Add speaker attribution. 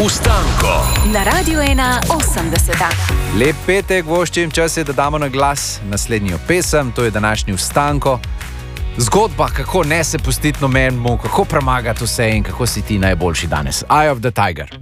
Speaker 1: Ustanko
Speaker 2: Na Radiu 1:80.
Speaker 3: Lep petek, voščim, čas je, da damo na glas naslednjo pesem, to je današnji Ustanko. Zgodba, kako ne se pustiti nobenemu, kako premagati vse in kako si ti najboljši danes. Eye of the Tiger.